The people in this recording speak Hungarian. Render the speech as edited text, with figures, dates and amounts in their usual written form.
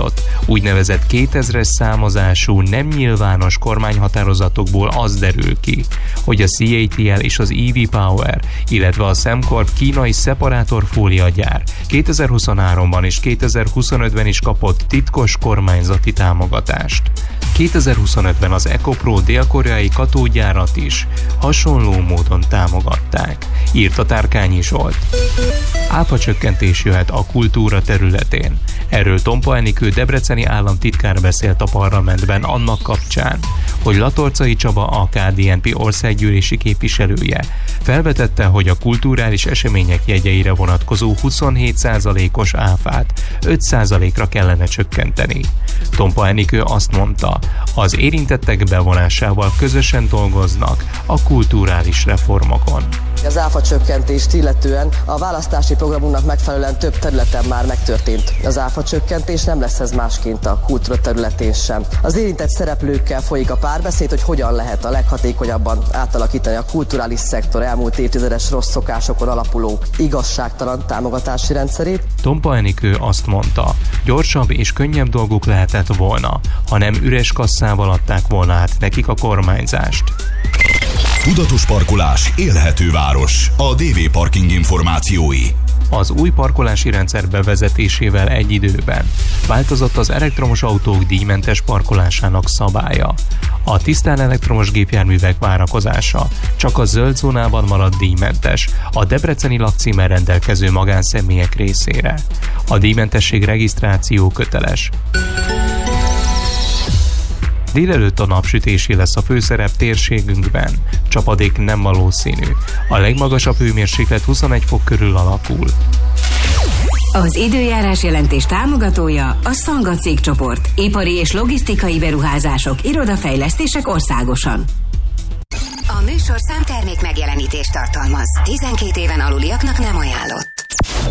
elhangzott. Úgynevezett 2000-es számozású nem nyilvános kormányhatározatokból az derül ki, hogy a CATL és az EV Power, illetve a Sembcorp kínai szeparátorfóliagyár 2023-ban és 2025-ben is kapott titkos kormányzati támogatást. 2025-ben az EcoPro dél-koreai katódgyárat is hasonló módon támogatták, írta Tárkányi Zsolt. Áfacsökkentés jöhet a kultúra területén. Erről Tompa Enikő debreceni államtitkár beszélt a parlamentben annak kapcsán, hogy Latorcai Csaba, a KDNP országgyűlési képviselője felvetette, hogy a kulturális események jegyeire vonatkozó 27%-os áfát 5%-ra kellene csökkenteni. Tompa Enikő azt mondta, az érintettek bevonásával közösen dolgoznak a kulturális reformokon. Az áfa csökkentést illetően a választási programunknak megfelelően több területen már megtörtént. Az áfa csökkentés nem lesz ez másként a kultúra területén sem. Az érintett szereplőkkel folyik a párbeszéd, hogy hogyan lehet a leghatékonyabban átalakítani a kulturális szektor elmúlt évtizedes rossz szokásokon alapuló igazságtalan támogatási rendszerét. Tompa Enikő azt mondta, gyorsabb és könnyebb dolguk lehetett volna, ha nem üres kasszával adták volna át nekik a kormányzást. Tudatos parkolás, élhető város. A DV Parking információi. Az új parkolási rendszer bevezetésével egy időben változott az elektromos autók díjmentes parkolásának szabálya. A tisztán elektromos gépjárművek várakozása csak a zöld zónában maradt díjmentes a debreceni lakcímmel rendelkező magánszemélyek részére. A díjmentesség regisztráció köteles. Délelőtt a napsütési lesz a főszerep térségünkben. Csapadék nem valószínű. A legmagasabb hőmérséklet 21 fok körül alakul. Az időjárás jelentés támogatója a Szanga cégcsoport. Ipari és logisztikai beruházások, irodafejlesztések országosan. A műsor számtermék megjelenítést tartalmaz. 12 éven aluliaknak nem ajánlott.